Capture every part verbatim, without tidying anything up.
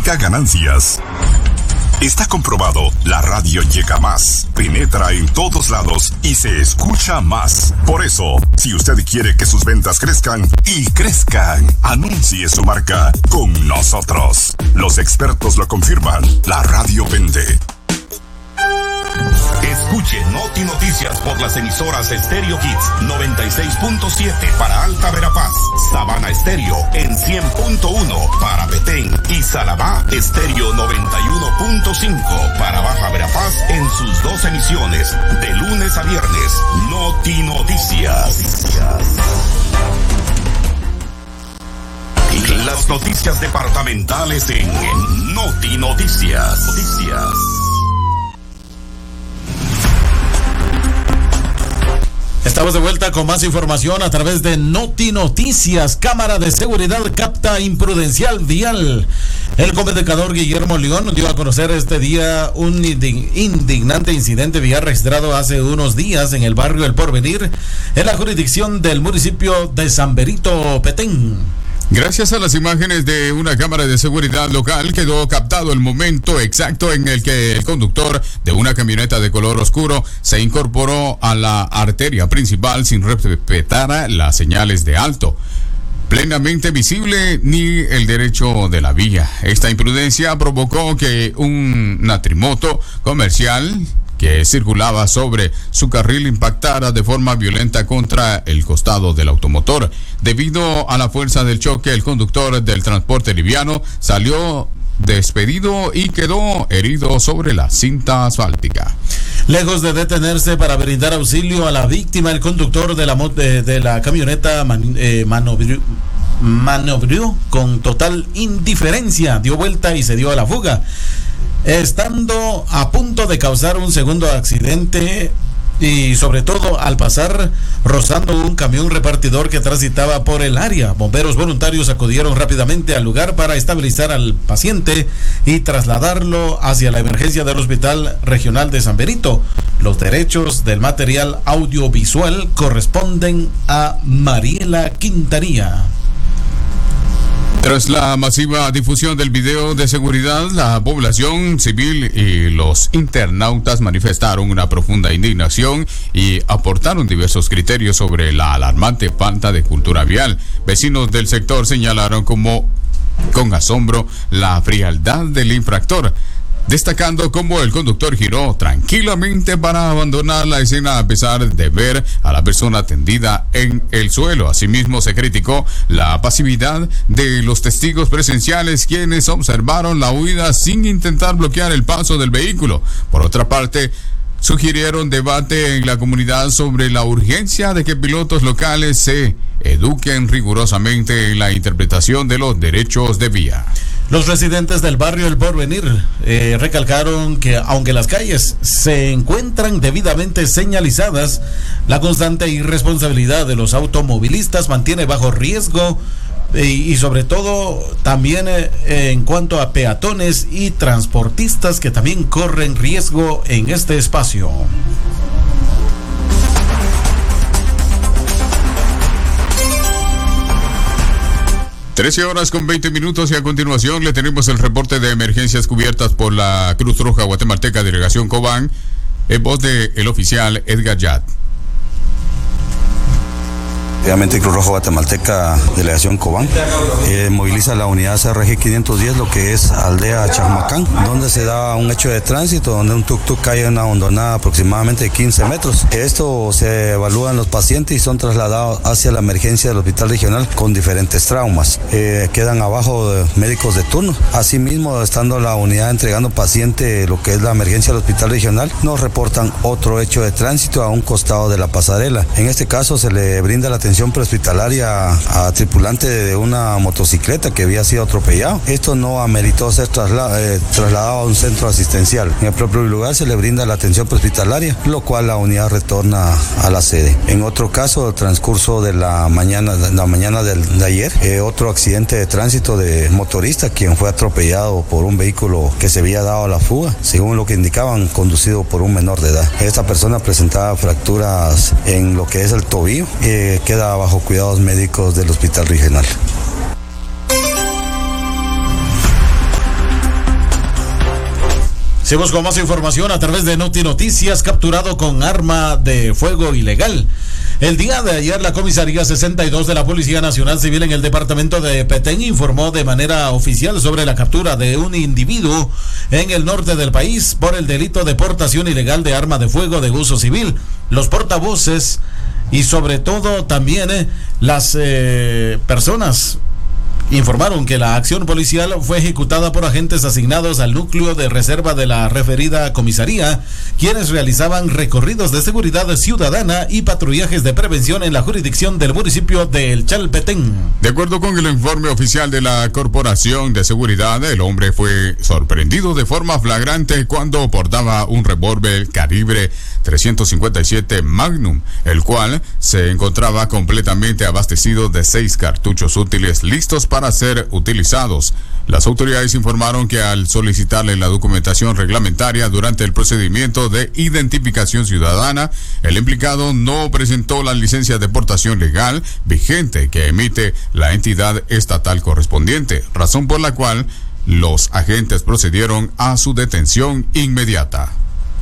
significa ganancias. Está comprobado, la radio llega más, penetra en todos lados y se escucha más. Por eso, si usted quiere que sus ventas crezcan y crezcan, anuncie su marca con nosotros. Los expertos lo confirman, la radio vende. Escuche Noti Noticias por las emisoras Estéreo Hits noventa y seis punto siete para Alta Verapaz, Sabana Estéreo en cien punto uno para Petén y Salamá Estéreo noventa y uno punto cinco para Baja Verapaz en sus dos emisiones de lunes a viernes. Noti Noticias. Las noticias departamentales en Noti Noticias. Noticias. Estamos de vuelta con más información a través de Noti Noticias. Cámara de seguridad capta imprudencial vial. El comunicador Guillermo León dio a conocer este día un indignante incidente vial registrado hace unos días en el barrio El Porvenir, en la jurisdicción del municipio de San Benito, Petén. Gracias a las imágenes de una cámara de seguridad local, quedó captado el momento exacto en el que el conductor de una camioneta de color oscuro se incorporó a la arteria principal sin respetar las señales de alto, plenamente visible ni el derecho de la vía. Esta imprudencia provocó que un natrimoto comercial que circulaba sobre su carril impactara de forma violenta contra el costado del automotor. Debido a la fuerza del choque, el conductor del transporte liviano salió despedido y quedó herido sobre la cinta asfáltica. Lejos de detenerse para brindar auxilio a la víctima, el conductor de la, de, de la camioneta man, eh, manobrió, manobrió con total indiferencia, dio vuelta y se dio a la fuga, estando a punto de causar un segundo accidente y sobre todo al pasar rozando un camión repartidor que transitaba por el área. Bomberos voluntarios acudieron rápidamente al lugar para estabilizar al paciente y trasladarlo hacia la emergencia del Hospital Regional de San Benito. Los derechos del material audiovisual corresponden a Mariela Quintanilla. Tras la masiva difusión del video de seguridad, la población civil y los internautas manifestaron una profunda indignación y aportaron diversos criterios sobre la alarmante falta de cultura vial. Vecinos del sector señalaron como con asombro la frialdad del infractor, destacando cómo el conductor giró tranquilamente para abandonar la escena a pesar de ver a la persona tendida en el suelo. Asimismo, se criticó la pasividad de los testigos presenciales, quienes observaron la huida sin intentar bloquear el paso del vehículo. Por otra parte, sugirieron debate en la comunidad sobre la urgencia de que pilotos locales se eduquen rigurosamente en la interpretación de los derechos de vía. Los residentes del barrio El Porvenir eh, recalcaron que aunque las calles se encuentran debidamente señalizadas, la constante irresponsabilidad de los automovilistas mantiene bajo riesgo eh, y sobre todo también eh, en cuanto a peatones y transportistas que también corren riesgo en este espacio. trece horas con veinte minutos y a continuación le tenemos el reporte de emergencias cubiertas por la Cruz Roja Guatemalteca Delegación Cobán, en voz de el oficial Edgar Yat. Obviamente Cruz Roja Guatemalteca Delegación Cobán eh, moviliza la unidad C R G quinientos diez, lo que es aldea Chajmacán, donde se da un hecho de tránsito donde un tuk-tuk cae en una hondonada aproximadamente de quince metros. Esto se evalúan los pacientes y son trasladados hacia la emergencia del hospital regional con diferentes traumas. Eh, quedan abajo de médicos de turno. Asimismo, estando la unidad entregando paciente lo que es la emergencia del hospital regional, nos reportan otro hecho de tránsito a un costado de la pasarela. En este caso se le brinda la atención prehospitalaria a, a tripulante de una motocicleta que había sido atropellado. Esto no ameritó ser trasla, eh, trasladado a un centro asistencial. En el propio lugar se le brinda la atención prehospitalaria, lo cual la unidad retorna a la sede. En otro caso, el transcurso de la mañana, de la mañana del, de ayer, eh, otro accidente de tránsito de motorista, quien fue atropellado por un vehículo que se había dado a la fuga, según lo que indicaban, conducido por un menor de edad. Esta persona presentaba fracturas en lo que es el tobillo, eh, queda bajo cuidados médicos del hospital regional. Seguimos con más información a través de Noti Noticias. Capturado con arma de fuego ilegal. El día de ayer, la comisaría sesenta y dos de la Policía Nacional Civil en el departamento de Petén informó de manera oficial sobre la captura de un individuo en el norte del país por el delito de portación ilegal de arma de fuego de uso civil. Los portavoces y sobre todo también eh, las eh, personas informaron que la acción policial fue ejecutada por agentes asignados al núcleo de reserva de la referida comisaría, quienes realizaban recorridos de seguridad ciudadana y patrullajes de prevención en la jurisdicción del municipio de El Chalpetén. De acuerdo con el informe oficial de la Corporación de Seguridad, el hombre fue sorprendido de forma flagrante cuando portaba un revólver calibre trescientos cincuenta y siete Magnum, el cual se encontraba completamente abastecido de seis cartuchos útiles listos para para ser utilizados. Las autoridades informaron que al solicitarle la documentación reglamentaria durante el procedimiento de identificación ciudadana, el implicado no presentó la licencia de portación legal vigente que emite la entidad estatal correspondiente, razón por la cual los agentes procedieron a su detención inmediata.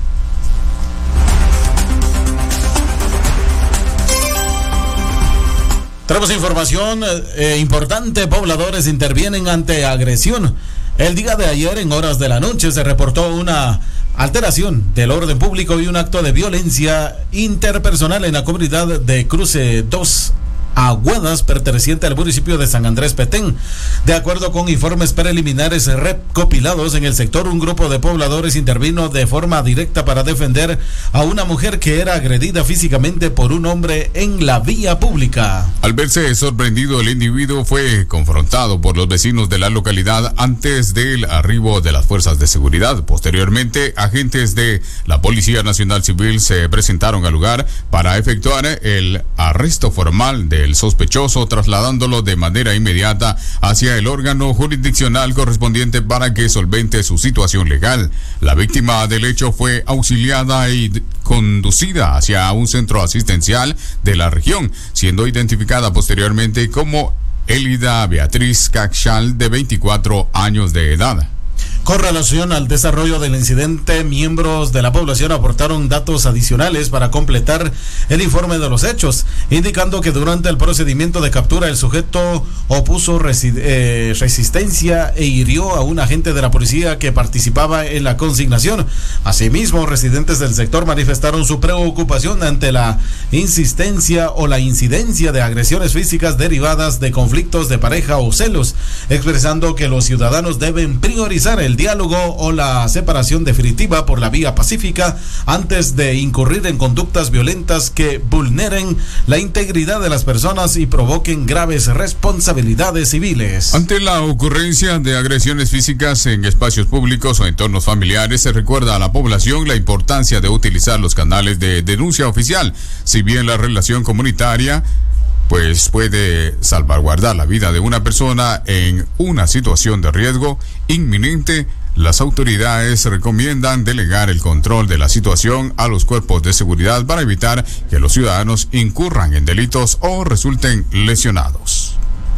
Tenemos información eh, importante. Pobladores intervienen ante agresión. El día de ayer, en horas de la noche, se reportó una alteración del orden público y un acto de violencia interpersonal en la comunidad de Cruce dos Aguadas, perteneciente al municipio de San Andrés Petén. De acuerdo con informes preliminares recopilados en el sector, un grupo de pobladores intervino de forma directa para defender a una mujer que era agredida físicamente por un hombre en la vía pública. Al verse sorprendido, el individuo fue confrontado por los vecinos de la localidad antes del arribo de las fuerzas de seguridad. Posteriormente, agentes de la Policía Nacional Civil se presentaron al lugar para efectuar el arresto formal de el sospechoso, trasladándolo de manera inmediata hacia el órgano jurisdiccional correspondiente para que solvente su situación legal. La víctima del hecho fue auxiliada y conducida hacia un centro asistencial de la región, siendo identificada posteriormente como Elida Beatriz Caxal, de veinticuatro años de edad. Con relación al desarrollo del incidente, miembros de la población aportaron datos adicionales para completar el informe de los hechos, indicando que durante el procedimiento de captura el sujeto opuso resi- eh, resistencia e hirió a un agente de la policía que participaba en la consignación. Asimismo, residentes del sector manifestaron su preocupación ante la insistencia o la incidencia de agresiones físicas derivadas de conflictos de pareja o celos, expresando que los ciudadanos deben priorizar el diálogo o la separación definitiva por la vía pacífica antes de incurrir en conductas violentas que vulneren la integridad de las personas y provoquen graves responsabilidades civiles. Ante la ocurrencia de agresiones físicas en espacios públicos o entornos familiares, se recuerda a la población la importancia de utilizar los canales de denuncia oficial. Si bien la relación comunitaria pues puede salvaguardar la vida de una persona en una situación de riesgo inminente, las autoridades recomiendan delegar el control de la situación a los cuerpos de seguridad para evitar que los ciudadanos incurran en delitos o resulten lesionados.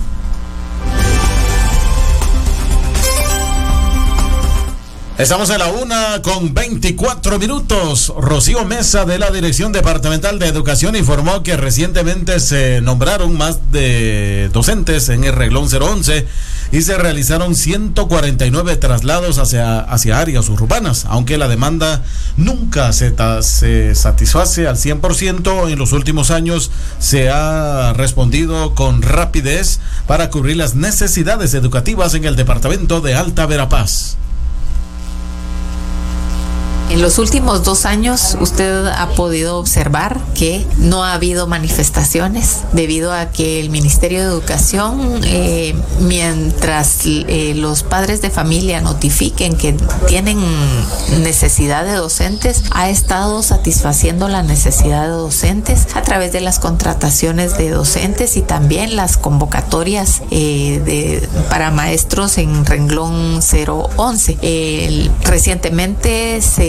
Estamos en la una con veinticuatro minutos. Rocío Mesa, de la Dirección Departamental de Educación, informó que recientemente se nombraron más de docentes en el reglón cero once y se realizaron ciento cuarenta y nueve traslados hacia, hacia áreas urbanas, aunque la demanda nunca se, ta, se satisface al cien por ciento. En los últimos años se ha respondido con rapidez para cubrir las necesidades educativas en el departamento de Alta Verapaz. En los últimos dos años usted ha podido observar que no ha habido manifestaciones debido a que el Ministerio de Educación, eh, mientras eh, los padres de familia notifiquen que tienen necesidad de docentes, ha estado satisfaciendo la necesidad de docentes a través de las contrataciones de docentes y también las convocatorias eh, de, para maestros en renglón cero once. Eh, recientemente se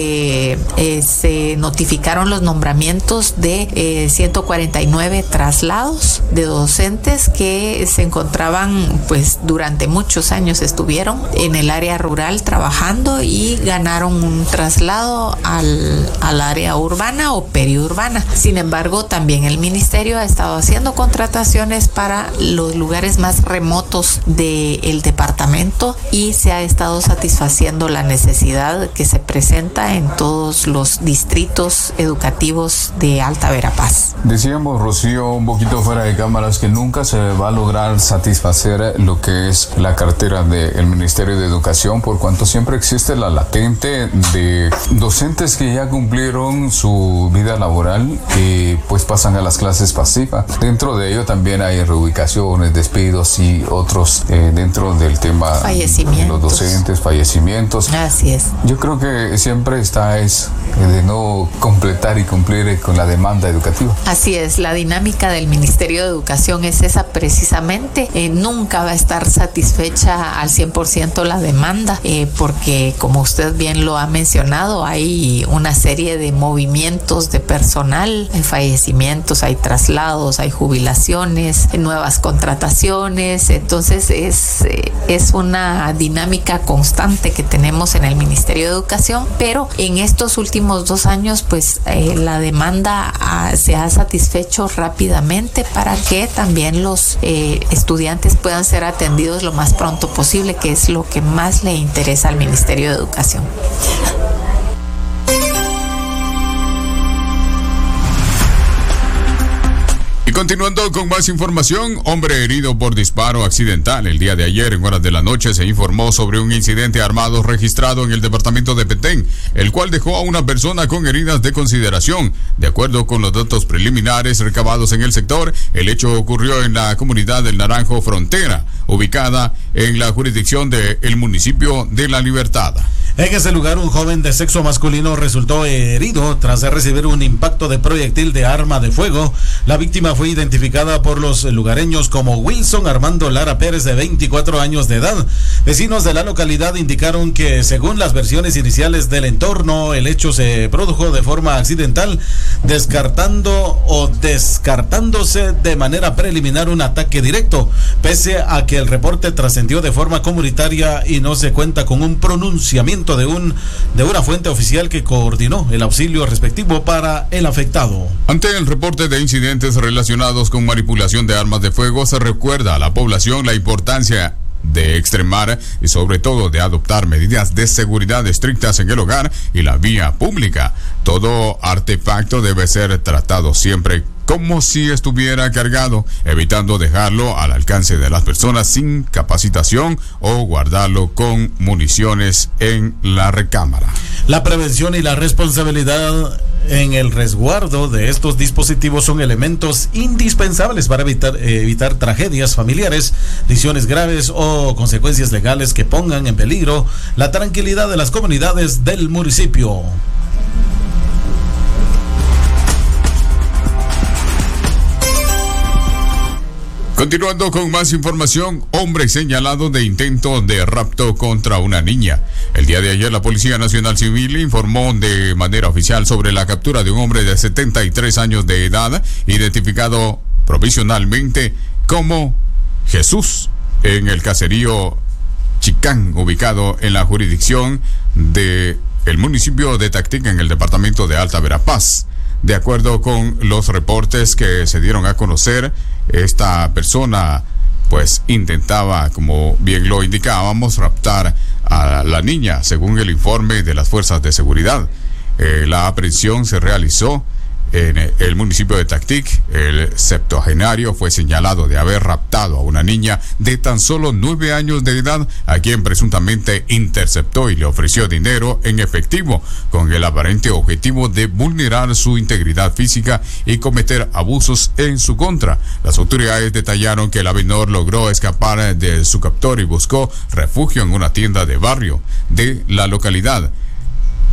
eh, eh, se notificaron los nombramientos de eh, ciento cuarenta y nueve traslados de docentes que se encontraban, pues durante muchos años estuvieron en el área rural trabajando y ganaron un traslado al, al área urbana o periurbana. Sin embargo, también el ministerio ha estado haciendo contrataciones para los lugares más remotos del departamento y se ha estado satisfaciendo la necesidad que se presenta en todos los distritos educativos de Alta Verapaz. Decíamos, Rocío, un poquito fuera de cámaras, que nunca se va a lograr satisfacer lo que es la cartera del Ministerio de Educación, por cuanto siempre existe la latente de docentes que ya cumplieron su vida laboral y pues pasan a las clases pasivas. Dentro de ello también hay reubicaciones, despidos y otros eh, dentro del tema de los docentes, fallecimientos. Así es. Yo creo que siempre está es de no completar y cumplir con la demanda educativa. Así es, la dinámica del Ministerio de Educación es esa precisamente. Eh, nunca va a estar satisfecha al cien por ciento la demanda, eh, porque como usted bien lo ha mencionado, hay una serie de movimientos de personal, hay fallecimientos, hay traslados, hay jubilaciones, nuevas contrataciones. Entonces es, es una dinámica constante que tenemos en el Ministerio de Educación, pero en estos últimos dos años pues eh, la demanda ah, se ha satisfecho rápidamente para que también los eh, estudiantes puedan ser atendidos lo más pronto posible, que es lo que más le interesa al Ministerio de Educación. Y continuando con más información, hombre herido por disparo accidental. El día de ayer, en horas de la noche, se informó sobre un incidente armado registrado en el departamento de Petén, el cual dejó a una persona con heridas de consideración. De acuerdo con los datos preliminares recabados en el sector, el hecho ocurrió en la comunidad del Naranjo Frontera, ubicada en la jurisdicción del municipio de La Libertad. En ese lugar, un joven de sexo masculino resultó herido tras recibir un impacto de proyectil de arma de fuego. La víctima fue identificada por los lugareños como Wilson Armando Lara Pérez, de veinticuatro años de edad. Vecinos de la localidad indicaron que, según las versiones iniciales del entorno, el hecho se produjo de forma accidental, descartando o descartándose de manera preliminar un ataque directo, pese a que el reporte trascendió de forma comunitaria y no se cuenta con un pronunciamiento de un de una fuente oficial que coordinó el auxilio respectivo para el afectado. Ante el reporte de incidentes relacionados con manipulación de armas de fuego, se recuerda a la población la importancia de extremar y sobre todo de adoptar medidas de seguridad estrictas en el hogar y la vía pública. Todo artefacto debe ser tratado siempre como si estuviera cargado, evitando dejarlo al alcance de las personas sin capacitación o guardarlo con municiones en la recámara. La prevención y la responsabilidad en el resguardo de estos dispositivos son elementos indispensables para evitar, eh, evitar tragedias familiares, lesiones graves o consecuencias legales que pongan en peligro la tranquilidad de las comunidades del municipio. Continuando con más información, hombre señalado de intento de rapto contra una niña. El día de ayer, la Policía Nacional Civil informó de manera oficial sobre la captura de un hombre de setenta y tres años de edad, identificado provisionalmente como Jesús, en el caserío Chicán, ubicado en la jurisdicción del municipio de Tactica, en el departamento de Alta Verapaz. De acuerdo con los reportes que se dieron a conocer, esta persona pues intentaba, como bien lo indicábamos, raptar a la niña, según el informe de las fuerzas de seguridad. Eh, la aprehensión se realizó en el municipio de Tactic. El septuagenario fue señalado de haber raptado a una niña de tan solo nueve años de edad, a quien presuntamente interceptó y le ofreció dinero en efectivo, con el aparente objetivo de vulnerar su integridad física y cometer abusos en su contra. Las autoridades detallaron que la menor logró escapar de su captor y buscó refugio en una tienda de barrio de la localidad.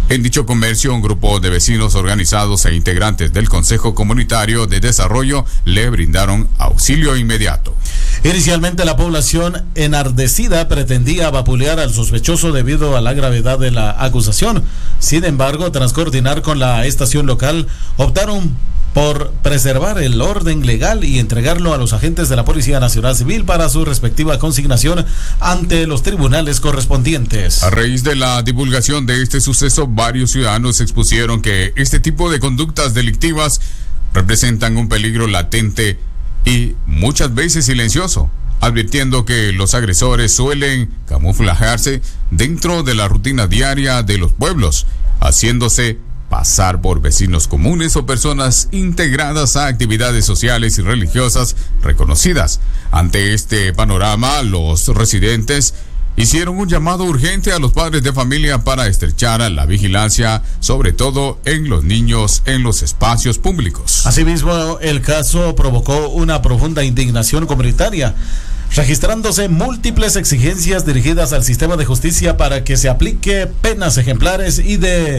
En dicho comercio, un grupo de vecinos organizados e integrantes del Consejo Comunitario de Desarrollo le brindaron auxilio inmediato. Inicialmente la población enardecida pretendía vapulear al sospechoso debido a la gravedad de la acusación. Sin embargo, tras coordinar con la estación local, optaron por preservar el orden legal y entregarlo a los agentes de la Policía Nacional Civil para su respectiva consignación ante los tribunales correspondientes. A raíz de la divulgación de este suceso, varios ciudadanos expusieron que este tipo de conductas delictivas representan un peligro latente y muchas veces silencioso, advirtiendo que los agresores suelen camuflajearse dentro de la rutina diaria de los pueblos, haciéndose pasar por vecinos comunes o personas integradas a actividades sociales y religiosas reconocidas. Ante este panorama, los residentes hicieron un llamado urgente a los padres de familia para estrechar la vigilancia, sobre todo en los niños en los espacios públicos. Asimismo, el caso provocó una profunda indignación comunitaria, registrándose múltiples exigencias dirigidas al sistema de justicia para que se aplique penas ejemplares y de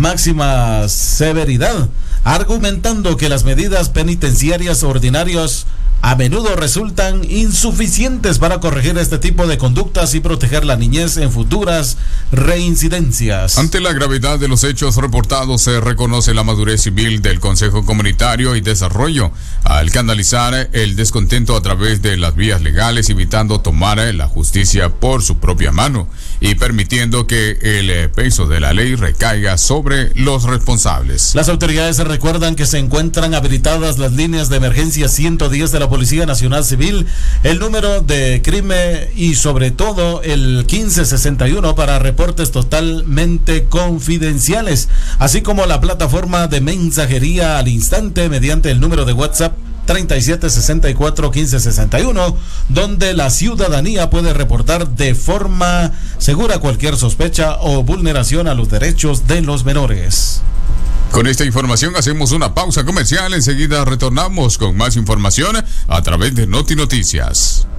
máxima severidad, argumentando que las medidas penitenciarias ordinarias a menudo resultan insuficientes para corregir este tipo de conductas y proteger la niñez en futuras reincidencias. Ante la gravedad de los hechos reportados, se reconoce la madurez civil del Consejo Comunitario y Desarrollo al canalizar el descontento a través de las vías legales, evitando tomar la justicia por su propia mano y permitiendo que el peso de la ley recaiga sobre los responsables. Las autoridades recuerdan que se encuentran habilitadas las líneas de emergencia ciento diez de la Policía Nacional Civil, el número de crimen y sobre todo el quince sesenta y uno para reportes totalmente confidenciales, así como la plataforma de mensajería al instante mediante el número de WhatsApp treinta y siete sesenta y cuatro quince sesenta y uno, donde la ciudadanía puede reportar de forma segura cualquier sospecha o vulneración a los derechos de los menores. Con esta información hacemos una pausa comercial. Enseguida retornamos con más información a través de Noti Noticias.